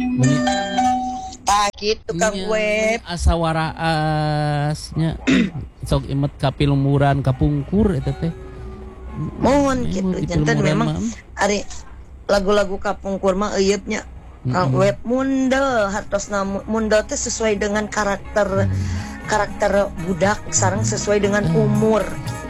Meni Gitu Kang Web. asa waraasnya sok imet kapilumuran kapungkur eta teh. Mohon gitu janten memang ari lagu-lagu kapungkur mah euyeup Kang Web mundel hartosna mundel teh sesuai dengan karakter budak sareng sesuai dengan umur